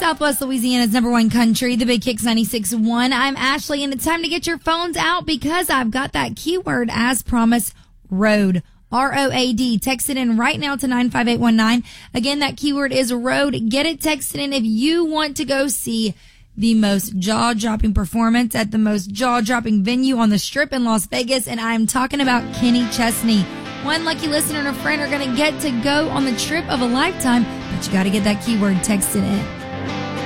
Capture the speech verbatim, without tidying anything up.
Southwest Louisiana's number one country, the Big Kicks ninety-six point one. I'm Ashley, and it's time to get your phones out because I've got that keyword as promised, road. R O A D. Text it in right now to nine five eight one nine. Again, that keyword is road. Get it texted in if you want to go see the most jaw-dropping performance at the most jaw-dropping venue on the Strip in Las Vegas, and I'm talking about Kenny Chesney. One lucky listener and a friend are going to get to go on the trip of a lifetime, but you got to get that keyword texted in.